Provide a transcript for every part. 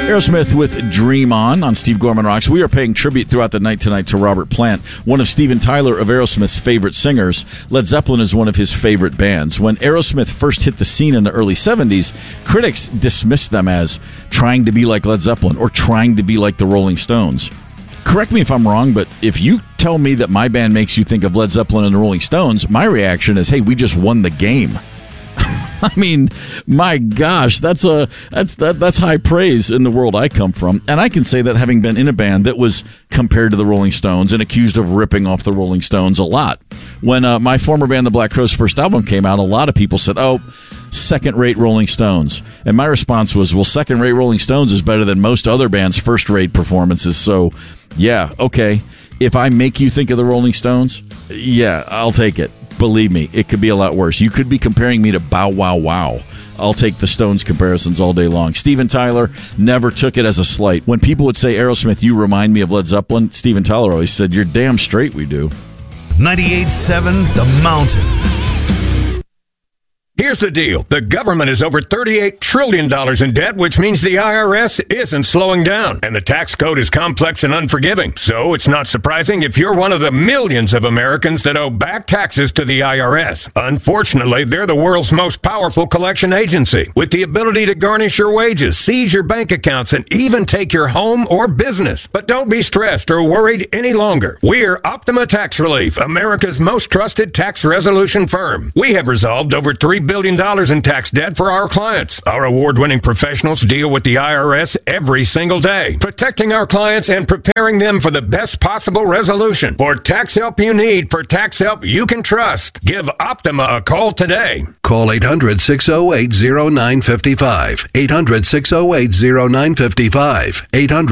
Aerosmith with Dream On Steve Gorman Rocks. We are paying tribute throughout the night tonight to Robert Plant, one of Steven Tyler of Aerosmith's favorite singers. Led Zeppelin is one of his favorite bands. When Aerosmith first hit the scene in the early 70s, critics dismissed them as trying to be like Led Zeppelin or trying to be like the Rolling Stones. Correct me if I'm wrong, but if you tell me that my band makes you think of Led Zeppelin and the Rolling Stones, my reaction is, hey, we just won the game. I mean, my gosh, that's high praise in the world I come from. And I can say that having been in a band that was compared to the Rolling Stones and accused of ripping off the Rolling Stones a lot. When my former band, the Black Crowes' first album came out, a lot of people said, oh, second-rate Rolling Stones. And my response was, well, second-rate Rolling Stones is better than most other bands' first-rate performances. So, yeah, okay. If I make you think of the Rolling Stones, yeah, I'll take it. Believe me, it could be a lot worse. You could be comparing me to Bow Wow Wow. I'll take the Stones comparisons all day long. Steven Tyler never took it as a slight. When people would say, Aerosmith, you remind me of Led Zeppelin, Steven Tyler always said, you're damn straight we do. 98.7 The Mountain. Here's the deal. The government is over $38 trillion in debt, which means the IRS isn't slowing down. And the tax code is complex and unforgiving. So it's not surprising if you're one of the millions of Americans that owe back taxes to the IRS. Unfortunately, they're the world's most powerful collection agency, with the ability to garnish your wages, seize your bank accounts, and even take your home or business. But don't be stressed or worried any longer. We're Optima Tax Relief, America's most trusted tax resolution firm. We have resolved over $3 billion in tax debt for our clients. Our award-winning professionals deal with the IRS every single day, protecting our clients and preparing them for the best possible resolution. For tax help you need, for tax help you can trust, give Optima a call today. Call 800-608-0955. 800-608-0955.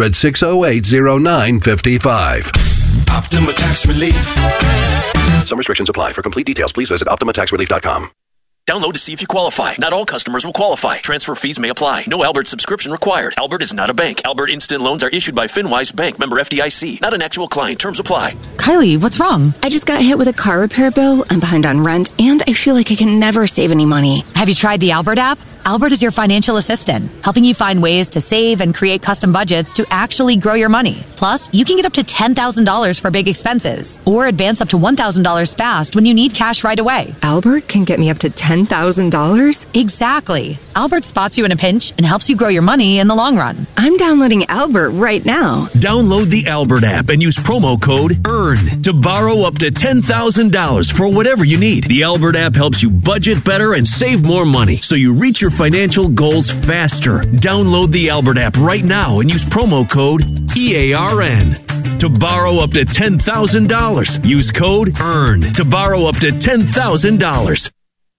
800-608-0955. Optima Tax Relief. Some restrictions apply. For complete details, please visit OptimaTaxRelief.com. Download to see if you qualify. Not all customers will qualify. Transfer fees may apply. No Albert subscription required. Albert is not a bank. Albert Instant Loans are issued by FinWise Bank, member FDIC. Not an actual client. Terms apply. Kylie, what's wrong? I just got hit with a car repair bill. I'm behind on rent, and I feel like I can never save any money. Have you tried the Albert app? Albert is your financial assistant, helping you find ways to save and create custom budgets to actually grow your money. Plus, you can get up to $10,000 for big expenses, or advance up to $1,000 fast when you need cash right away. Albert can get me up to $10,000? Exactly. Albert spots you in a pinch and helps you grow your money in the long run. I'm downloading Albert right now. Download the Albert app and use promo code EARN to borrow up to $10,000 for whatever you need. The Albert app helps you budget better and save more money, so you reach your financial goals faster. Download the Albert app right now and use promo code EARN to borrow up to $10,000. Use code EARN to borrow up to $10,000.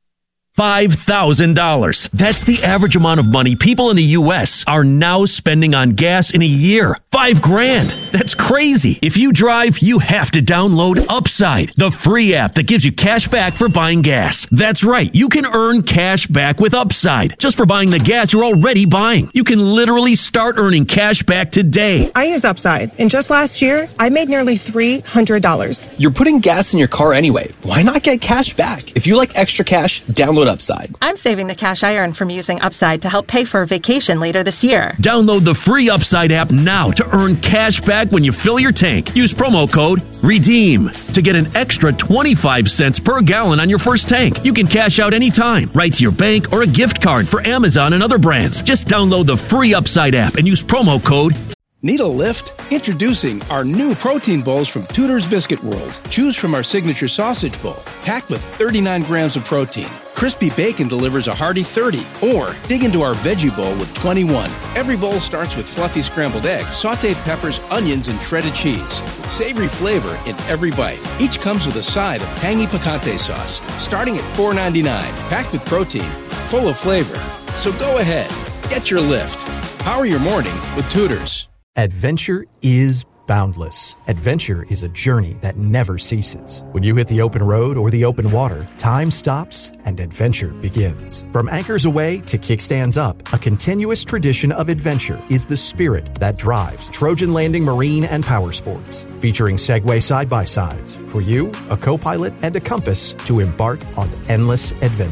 $5,000. That's the average amount of money people in the U.S. are now spending on gas in a year. $5,000. That's crazy. If you drive, you have to download Upside, the free app that gives you cash back for buying gas. That's right. You can earn cash back with Upside just for buying the gas you're already buying. You can literally start earning cash back today. I use Upside, and just last year, I made nearly $300. You're putting gas in your car anyway. Why not get cash back? If you like extra cash, download Upside. I'm saving the cash I earn from using Upside to help pay for a vacation later this year. Download the free Upside app now to earn cash back when you fill your tank. Use promo code REDEEM to get an extra 25 cents per gallon on your first tank. You can cash out anytime, right to your bank or a gift card for Amazon and other brands. Just download the free Upside app and use promo code. Need a lift? Introducing our new protein bowls from Tudor's Biscuit World. Choose from our signature sausage bowl, packed with 39 grams of protein. Crispy bacon delivers a hearty 30, or dig into our veggie bowl with 21. Every bowl starts with fluffy scrambled eggs, sautéed peppers, onions, and shredded cheese, with savory flavor in every bite. Each comes with a side of tangy picante sauce, starting at $4.99, packed with protein, full of flavor. So go ahead, get your lift. Power your morning with Tudor's. Adventure is boundless. Adventure is a journey that never ceases. When you hit the open road or the open water, time stops and adventure begins. From anchors away to kickstands up, a continuous tradition of adventure is the spirit that drives Trojan Landing Marine and Power Sports. Featuring Segway side-by-sides for you, a co-pilot, and a compass to embark on endless adventure.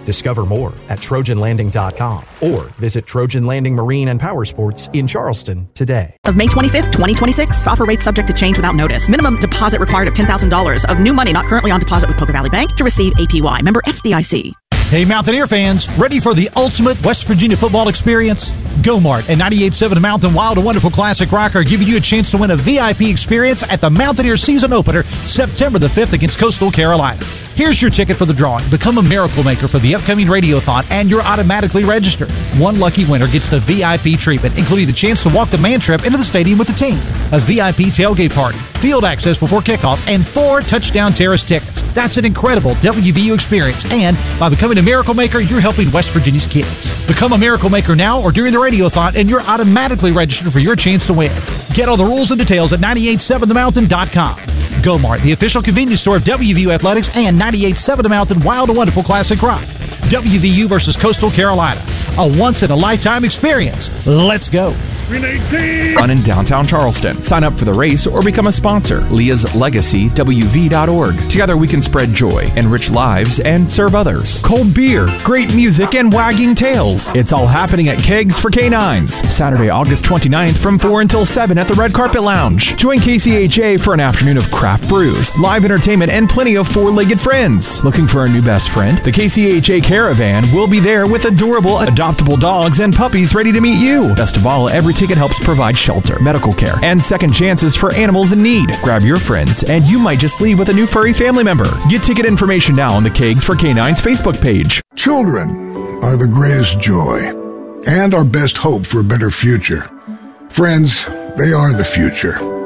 Discover more at TrojanLanding.com or visit Trojan Landing Marine and Power Sports in Charleston today. Of May 25th, 2026, offer rates subject to change without notice. Minimum deposit required of $10,000 of new money not currently on deposit with Poca Valley Bank to receive APY. Member FDIC. Hey, Mountaineer fans, ready for the ultimate West Virginia football experience? GoMart and 98.7 Mountain Wild and Wonderful Classic Rock are giving you a chance to win a VIP experience at the Mountaineer season opener September the 5th against Coastal Carolina. Here's your ticket for the drawing. Become a Miracle Maker for the upcoming Radiothon, and you're automatically registered. One lucky winner gets the VIP treatment, including the chance to walk the man trip into the stadium with the team, a VIP tailgate party, field access before kickoff, and 4 Touchdown Terrace tickets. That's an incredible WVU experience, and by becoming a Miracle Maker, you're helping West Virginia's kids. Become a Miracle Maker now or during the Radiothon, and you're automatically registered for your chance to win. Get all the rules and details at 987themountain.com. GoMart, the official convenience store of WVU Athletics and 98.7 The Mountain Wild and Wonderful Classic Rock. WVU versus Coastal Carolina. A once-in-a-lifetime experience. Let's go. Run in downtown Charleston. Sign up for the race or become a sponsor. Leah'sLegacyWV.org. Together we can spread joy, enrich lives, and serve others. Cold beer, great music, and wagging tails. It's all happening at Kegs for Canines. Saturday, August 29th from 4 until 7 at the Red Carpet Lounge. Join KCHA for an afternoon of craft brews, live entertainment, and plenty of four-legged friends. Looking for a new best friend? The KCHA Caravan will be there with adorable adoptable dogs and puppies ready to meet you. Best of all, every ticket helps provide shelter, medical care, and second chances for animals in need. Grab your friends, and you might just leave with a new furry family member. Get ticket information now on the Kegs for Canines Facebook page. Children are the greatest joy and our best hope for a better future. Friends, they are the future.